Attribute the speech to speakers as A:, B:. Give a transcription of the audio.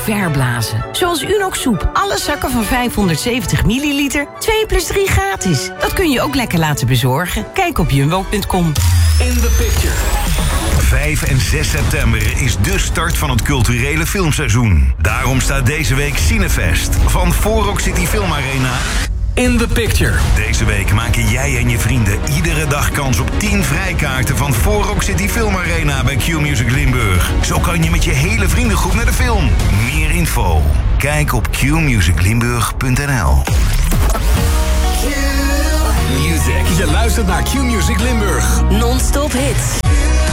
A: verblazen. Zoals Unox soep. Alle zakken van 570 milliliter. 2 plus 3 gratis. Dat kun je ook lekker laten bezorgen. Kijk op jumbo.com.
B: In the Picture.
C: 5 en 6 september is de start van het culturele filmseizoen. Daarom staat deze week Cinefest van Forum City Film Arena
B: In the Picture.
C: Deze week maken jij en je vrienden iedere dag kans op 10 vrijkaarten van Forum City Film Arena bij Q-Music Limburg. Zo kan je met je hele vriendengroep naar de film. Meer info? Kijk op qmusiclimburg.nl.
B: Music. Je luistert naar Q-Music Limburg.
A: Non-stop hits.